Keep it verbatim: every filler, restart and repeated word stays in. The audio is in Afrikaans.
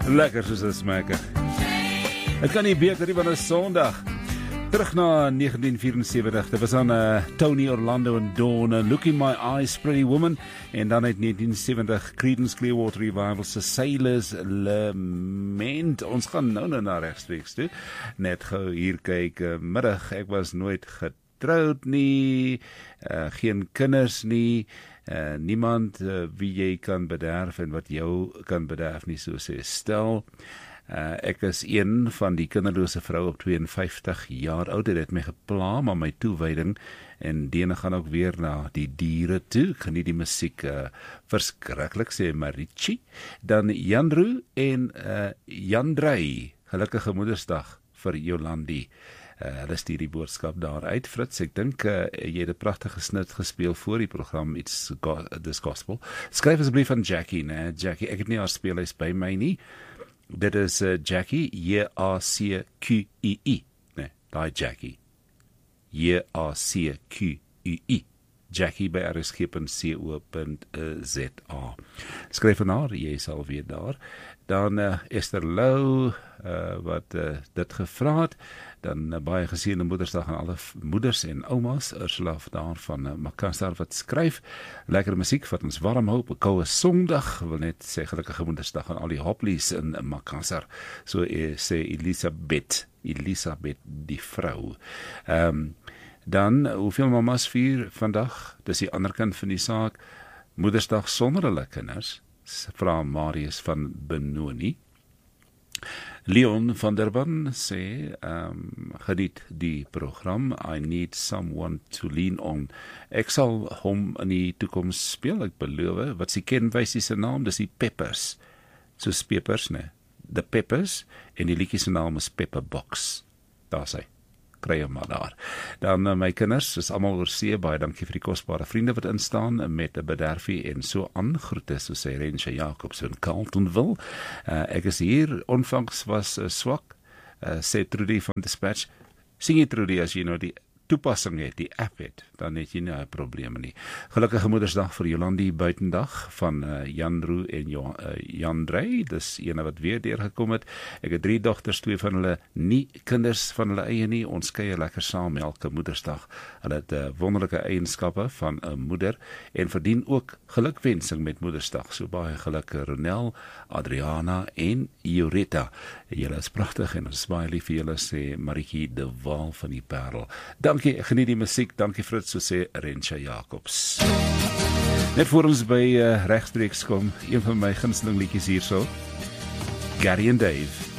Lekker soos 'n smaker. Het kan nie beter nie, want het is Sondag. Terug na negentien vierenseventig, dit was dan uh, Tony Orlando en Dawn, uh, Look in My Eyes, Pretty Woman, en dan uit negentien seventig, Creedence Clearwater Revival, se Sailor's Lament. Ons gaan nou nou na regstreeks toe, net gou hier kyk, uh, middag, ek was nooit getroud nie, uh, geen kinders nie, uh, niemand uh, wie jy kan bederf en wat jou kan bederf nie, so sê stel. Uh, ek is een van die kinderlose vrou op twee en vyftig jaar oud. Dit het my gepla, maar my toewyding en dene gaan ook weer na die diere toe. Ek geniet die musiek uh, verskriklik, sê Marichi. Dan Janru en uh, Jandrey. Gelukkige Moedersdag vir Jolandi. Uh, hulle stuur die boodskap daar uit. Frits, ek dink uh, jy het 'n pragtige snit gespeel voor die program, It's go This Gospel. Skryf asseblief van Jackie, né? Jackie, ek het nie haar speelhuis by my nie. Dit is uh, Jackie, J A C Q I I. Nee, daai Jackie. J A C Q I I. Jackie by r s g punt co punt z a. Skryf van haar, jy sal weet daar. Dan uh, Esther Lou, uh, wat uh, dit gevra het. Dan uh, baie geseënde Moedersdag aan alle moeders en oumas. Ursula daar van uh, Makassar wat skryf. Lekker musiek wat ons warm hou op 'n koue Sondag. Wil net sê gelukkige Moedersdag aan al die hopplies in Makassar. So uh, sê Elisabeth, Elisabeth die vrou. Ehm um, Dan, hoeveel mamas vier vandag? Dis die ander kant van die saak. Moedersdag sonder hulle kinders, vra Marius van Benoni. Leon van der Ban sê, um, geniet die program, I need someone to lean on. Ek sal hom in die toekoms speel, ek beloof. Wat is die kenwysie se naam? Dis die Peppers. Soos Peppers, ne? The Peppers, en die liedjie se naam is Pepperbox. Daar sê. Kry hom maar daar. Dan uh, my kinders, is almal oor see, baie dankie vir die kosbare vriende wat instaan met 'n bederfie en so aan. Groete, so sê Rensha Jacobs in Carltonville. Uh, ek is hier, onvangs was uh, swak, uh, sê Trudy van Dispatch. Sien jy Trudy, as jy nou die toepassing het, die app het, dan het jy nie 'n probleem nie. Gelukkige Moedersdag vir Jolandi buitendag van uh, Janru en jo, uh, Jandrey, dis ene wat weer deurgekom het. Ek het drie dogters, twee van hulle nie kinders van hulle eie nie. Ons kuier lekker saam elke Moedersdag. Hulle het uh, wonderlike eienskappe van 'n moeder en verdien ook gelukwensing met Moedersdag. So baie geluk Ronel, Adriana en Ioretta. Julle is pragtig en ons is baie lief vir julle, sê Maritjie de Waal van die Parel. Dankie, geniet die musiek, dankie Frits, so sê Rensha Jacobs. Net voor ons by uh, regstreeks kom, een van my gunsteling liedjies hierso, Gary and Dave.